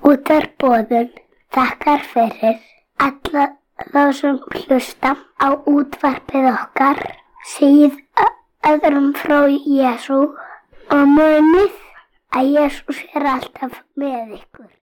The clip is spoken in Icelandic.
Útvarpsboðun þakkar fyrir alla þá sem hlusta á útvarpið okkar. Segið öðrum frá Jesú og munið að Jesús alltaf með ykkur.